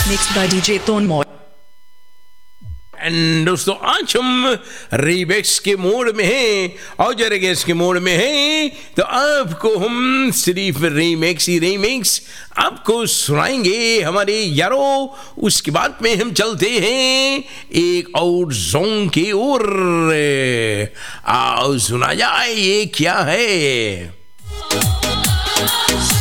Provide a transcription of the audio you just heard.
Mixed by DJ Tonmoy. And दोस्तों आज हम रीमिक्स के मोड में हैं और जरेगेस के मोड में हैं, तो आपको हम सिर्फ रीमिक्स आपको सुनाएंगे हमारे यारो। उसके बाद में हम चलते हैं एक और जोन की ओर। आओ सुना जाए ये क्या है।